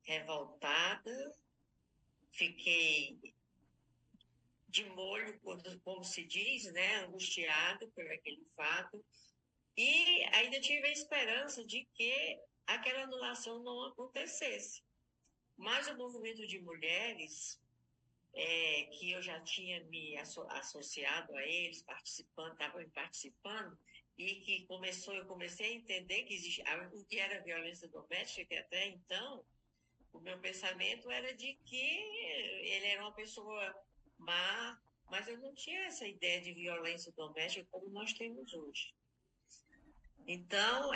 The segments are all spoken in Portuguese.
revoltada, fiquei de molho, como se diz, né, angustiada por aquele fato, e ainda tive a esperança de que aquela anulação não acontecesse. Mas o movimento de mulheres, que eu já tinha me associado a eles, estavam participando, e que eu comecei a entender que o que era violência doméstica, que até então o meu pensamento era de que ele era uma pessoa má, mas eu não tinha essa ideia de violência doméstica como nós temos hoje. Então,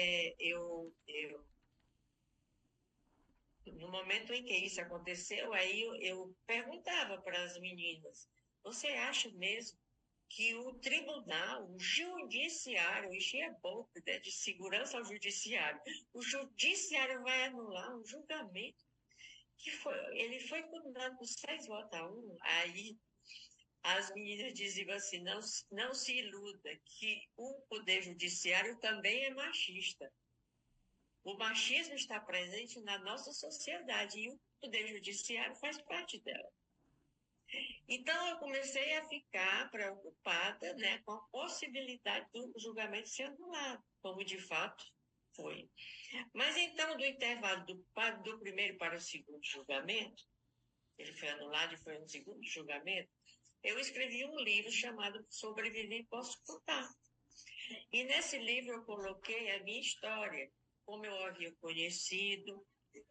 no momento em que isso aconteceu, aí eu perguntava para as meninas: você acha mesmo que o tribunal, o judiciário, enchia a boca, né, de segurança ao judiciário, o judiciário vai anular um julgamento ele foi condenado por 6-1. Aí as meninas diziam assim: não se iluda, que o Poder Judiciário também é machista. O machismo está presente na nossa sociedade e o Poder Judiciário faz parte dela. Então, eu comecei a ficar preocupada, né, com a possibilidade do julgamento ser anulado, como de fato foi. Mas então, do intervalo do primeiro para o segundo julgamento, ele foi anulado e foi um segundo julgamento, eu escrevi um livro chamado Sobreviver e Posso Contar. E nesse livro eu coloquei a minha história, como eu havia conhecido,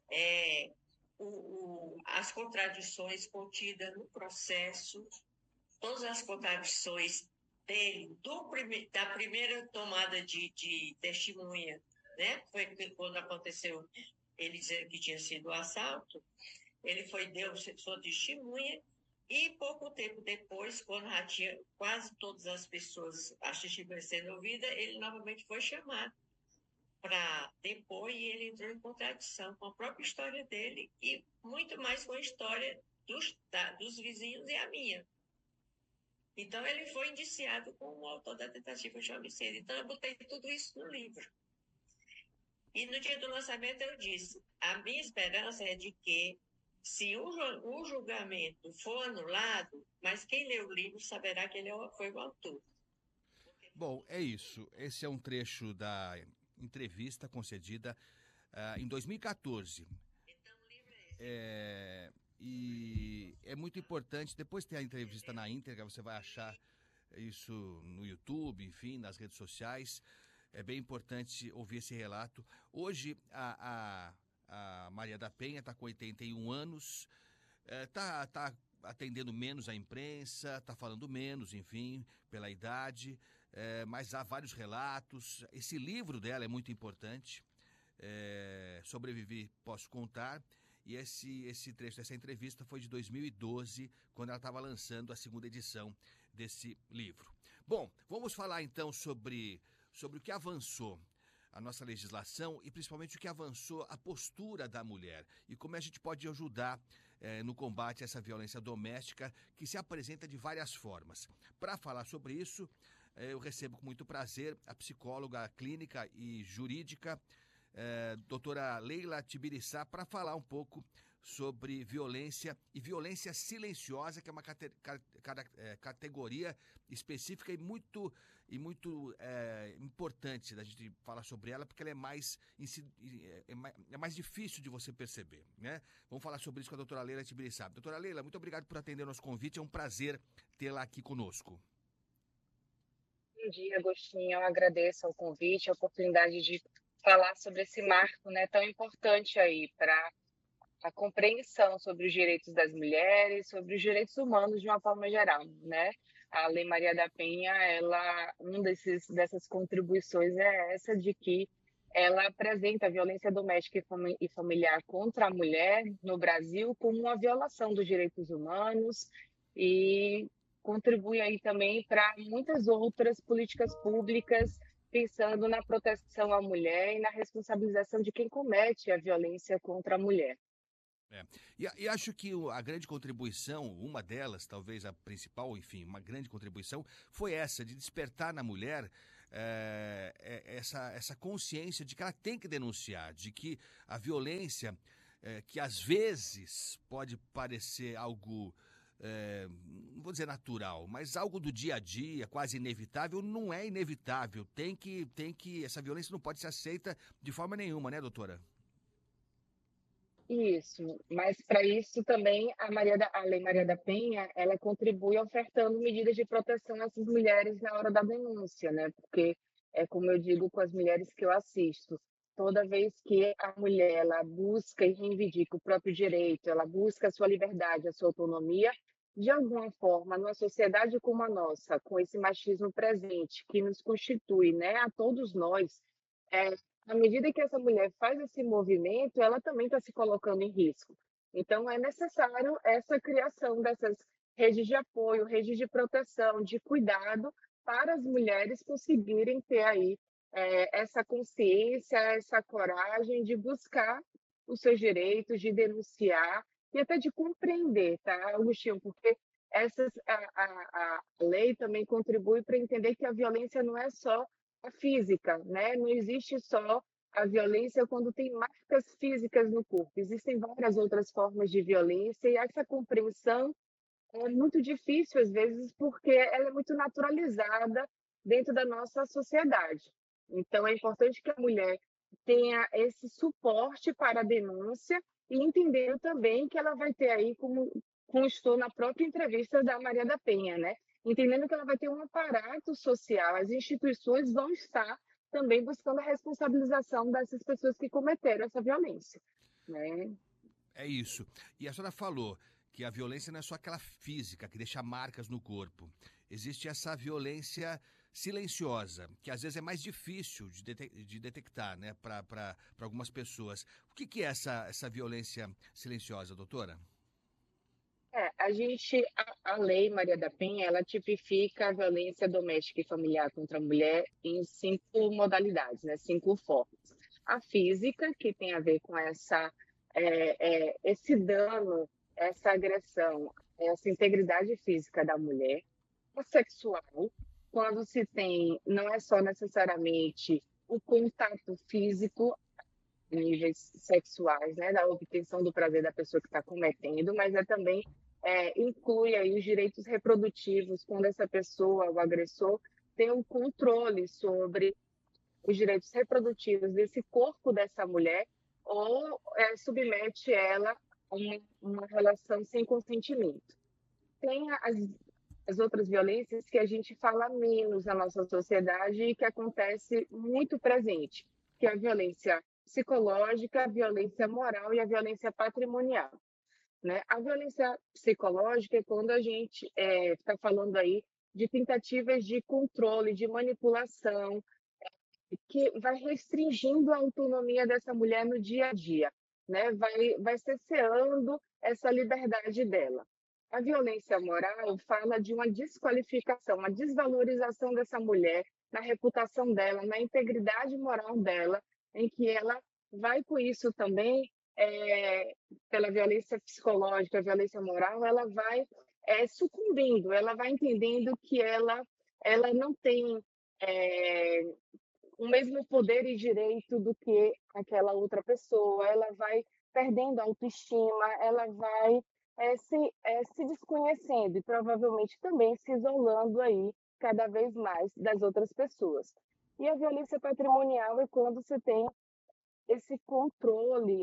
as contradições contidas no processo, todas as contradições dele, da primeira tomada de testemunha, né? Foi quando aconteceu ele dizendo que tinha sido assalto, ele deu sua testemunha, e pouco tempo depois, quando já tinha quase todas as pessoas, as testemunhas sendo ouvidas, ele novamente foi chamado para depor, e ele entrou em contradição com a própria história dele e muito mais com a história dos vizinhos e a minha. Então, ele foi indiciado como autor da tentativa de homicídio. Então, eu botei tudo isso no livro. E no dia do lançamento eu disse: a minha esperança é de que, se o julgamento for anulado, mas quem lê o livro saberá que ele foi o autor. Bom, é isso. Esse é um trecho da entrevista concedida em 2014. Então, o livro é esse. E é muito importante, depois de ter a entrevista na íntegra, você vai achar isso no YouTube, enfim, nas redes sociais. É bem importante ouvir esse relato. Hoje, a Maria da Penha está com 81 anos, tá atendendo menos a imprensa, está falando menos, enfim, pela idade, mas há vários relatos. Esse livro dela é muito importante, Sobreviver, Posso Contar. E esse trecho dessa entrevista foi de 2012, quando ela estava lançando a segunda edição desse livro. Bom, vamos falar então sobre o que avançou a nossa legislação e principalmente o que avançou a postura da mulher e como a gente pode ajudar no combate a essa violência doméstica que se apresenta de várias formas. Para falar sobre isso, eu recebo com muito prazer a psicóloga clínica e jurídica, doutora Leila Tibiriçá, para falar um pouco sobre violência e violência silenciosa, que é uma categoria específica e muito importante da gente falar sobre ela, porque ela é mais difícil de você perceber, né? Vamos falar sobre isso com a doutora Leila Tibiriçá. Doutora Leila, muito obrigado por atender o nosso convite, é um prazer tê-la aqui conosco. Bom dia, Agostinho. Eu agradeço o convite, a oportunidade de falar sobre esse marco, né, tão importante aí para a compreensão sobre os direitos das mulheres, sobre os direitos humanos de uma forma geral, né? A Lei Maria da Penha, dessas contribuições é essa de que ela apresenta a violência doméstica e familiar contra a mulher no Brasil como uma violação dos direitos humanos e contribui aí também para muitas outras políticas públicas pensando na proteção à mulher e na responsabilização de quem comete a violência contra a mulher. E acho que a grande contribuição, uma delas, talvez a principal, enfim, uma grande contribuição, foi essa, de despertar na mulher essa consciência de que ela tem que denunciar, de que a violência que às vezes pode parecer algo, não vou dizer natural, mas algo do dia a dia, quase inevitável, não é inevitável. Essa violência não pode ser aceita de forma nenhuma, né, doutora? Isso, mas para isso também a Lei Maria da Penha, ela contribui ofertando medidas de proteção a essas mulheres na hora da denúncia, né? Porque é como eu digo com as mulheres que eu assisto, toda vez que a mulher ela busca e reivindica o próprio direito, ela busca a sua liberdade, a sua autonomia, de alguma forma, numa sociedade como a nossa, com esse machismo presente que nos constitui, né, a todos nós, é, à medida que essa mulher faz esse movimento, ela também está se colocando em risco. Então, é necessário essa criação dessas redes de apoio, redes de proteção, de cuidado, para as mulheres conseguirem ter aí essa consciência, essa coragem de buscar os seus direitos, de denunciar e até de compreender, tá, Agostinho? Porque a lei também contribui para entender que a violência não é só a física, né? Não existe só a violência quando tem marcas físicas no corpo. Existem várias outras formas de violência e essa compreensão é muito difícil às vezes porque ela é muito naturalizada dentro da nossa sociedade. Então é importante que a mulher tenha esse suporte para a denúncia e entendendo também que ela vai ter aí, como constou na própria entrevista da Maria da Penha, né? Entendendo que ela vai ter um aparato social, as instituições vão estar também buscando a responsabilização dessas pessoas que cometeram essa violência, né? É isso. E a senhora falou que a violência não é só aquela física que deixa marcas no corpo. Existe essa violência silenciosa, que às vezes é mais difícil de detectar, né, para algumas pessoas. O que é essa violência silenciosa, doutora? A Lei Maria da Penha, ela tipifica a violência doméstica e familiar contra a mulher em 5 modalidades, né? 5 formas. A física, que tem a ver com esse dano, essa agressão, essa integridade física da mulher. A sexual, quando se tem, não é só necessariamente o contato físico, níveis sexuais, né, da obtenção do prazer da pessoa que está cometendo, mas também inclui aí os direitos reprodutivos, quando essa pessoa, o agressor, tem um controle sobre os direitos reprodutivos desse corpo dessa mulher ou submete ela a uma relação sem consentimento. Tem as outras violências que a gente fala menos na nossa sociedade e que acontece muito presente, que é a violência psicológica, a violência moral e a violência patrimonial, né? A violência psicológica é quando a gente está falando aí de tentativas de controle, de manipulação, que vai restringindo a autonomia dessa mulher no dia a dia, né? Vai cerceando essa liberdade dela. A violência moral fala de uma desqualificação, uma desvalorização dessa mulher na reputação dela, na integridade moral dela, em que ela vai com isso também, pela violência psicológica, violência moral, ela vai sucumbindo, ela vai entendendo que ela não tem o mesmo poder e direito do que aquela outra pessoa, ela vai perdendo a autoestima, ela vai se desconhecendo e provavelmente também se isolando aí cada vez mais das outras pessoas. E a violência patrimonial é quando você tem esse controle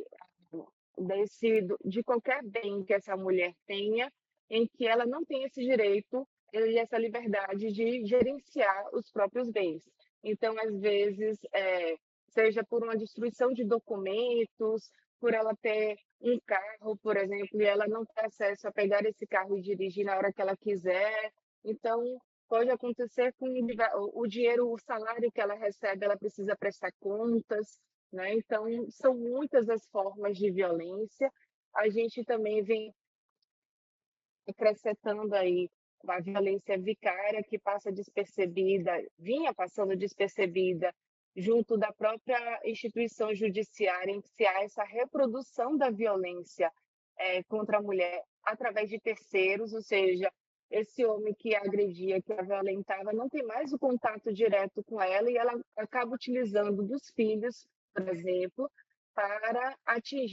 de qualquer bem que essa mulher tenha, em que ela não tem esse direito e essa liberdade de gerenciar os próprios bens. Então, às vezes, seja por uma destruição de documentos, por ela ter um carro, por exemplo, e ela não ter acesso a pegar esse carro e dirigir na hora que ela quiser. Então, pode acontecer com o dinheiro, o salário que ela recebe, ela precisa prestar contas, né? Então, são muitas as formas de violência. A gente também vem acrescentando aí a violência vicária que passa despercebida, vinha passando despercebida junto da própria instituição judiciária, em que se há essa reprodução da violência contra a mulher através de terceiros, ou seja, esse homem que a agredia, que a violentava, não tem mais o contato direto com ela e ela acaba utilizando dos filhos, por exemplo, para atingir